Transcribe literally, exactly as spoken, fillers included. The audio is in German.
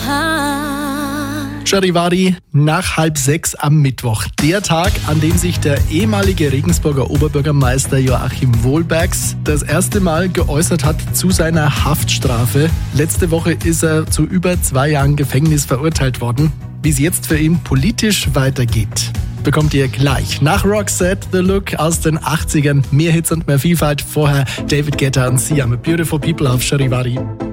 Charivari nach halb sechs am Mittwoch. Der Tag, an dem sich der ehemalige Regensburger Oberbürgermeister Joachim Wohlbergs das erste Mal geäußert hat zu seiner Haftstrafe. Letzte Woche ist er zu über zwei Jahren Gefängnis verurteilt worden. Wie es jetzt für ihn politisch weitergeht, bekommt ihr gleich. Nach Roxette, The Look aus den achtzigern. Mehr Hits und mehr Vielfalt. Vorher David Guetta und Sia mit Beautiful People auf Charivari.